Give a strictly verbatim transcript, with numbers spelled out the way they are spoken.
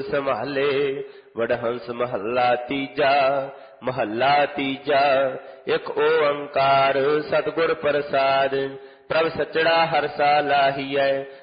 संभाले। वडहंस महला तीजा। महला तीजा। एक ओंकार सतगुर प्रसाद। प्रभ सचड़ा हर सा लाहीऐ।